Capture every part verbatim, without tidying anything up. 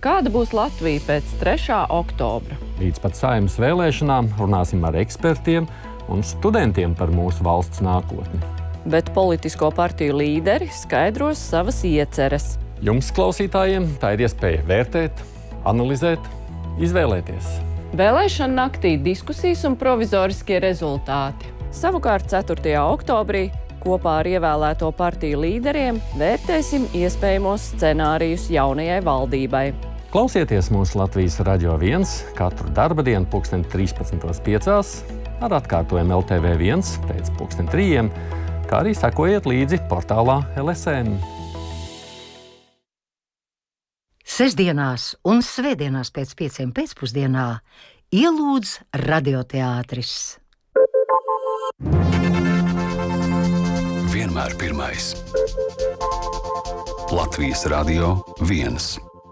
Kāda būs Latvija pēc trešā oktobra? Līdz pat Saeimas vēlēšanām runāsim ar ekspertiem un studentiem par mūsu valsts nākotni. Bet politisko partiju līderi skaidros savas ieceres. Jums, klausītājiem, tā ir iespēja vērtēt, analizēt, izvēlēties. Vēlēšana naktī diskusijas un provizoriskie rezultāti. Savukārt ceturtajā oktobrī kopā ar ievēlēto partiju līderiem vērtēsim iespējamos scenārijus jaunajai valdībai. Klausieties mūsu Latvijas Radio viens katru darba dienu pulksten trīspadsmit piecās, ar atkārtojumu L T V viens pēc pulksten trījiem, kā arī sekojiet līdzi portālā L S M. Sestdienās un svētdienās pēc pieciem pēcpusdienā ielūdz radioteātris. Vienmēr pirmais. Latvijas Radio viens.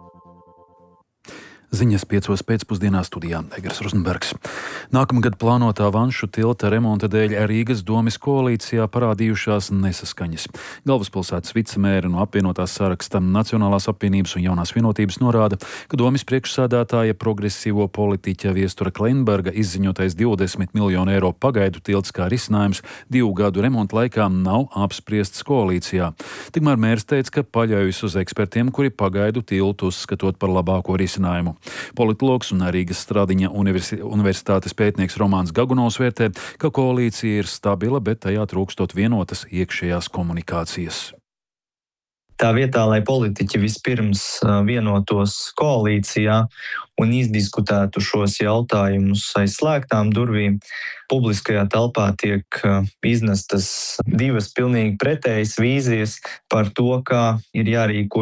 Ziņas piecos pēcpusdienā studijā Egers Rozenbergs. Nākamgad plānotā Vanšu tilta remonta dēļ Rīgas domes koalīcijā parādījušās nesaskaņas. Galvaspilsētas vicemēra no apvienotās saraksta Nacionālās apvienības un Jaunās vienotības norāda, ka domes priekšsēdētāja progresīvo politiķa Viestura Klinberga izziņotais divdesmit miljonu eiro pagaidu tilts kā risinājums divu gadu remonta laikā nav apspriests koalīcijā. Tikmēr mērs teica, ka paļaujas uz ekspertiem, kuri pagaidu tiltu uzskatot par labāko risinājumu. Politologs un Rīgas Stradiņa universi- universitātes pētnieks Romāns Gagunovs vērtē, ka koalīcija ir stabila, bet tajā trūkstot vienotas iekšējās komunikācijas. Tā vietā, lai politiķi vispirms vienotos koalīcijā un izdiskutētu šos jautājumus aiz slēgtām durvīm, publiskajā telpā tiek iznestas divas pilnīgi pretējas vīzijas par to, kā ir jārīko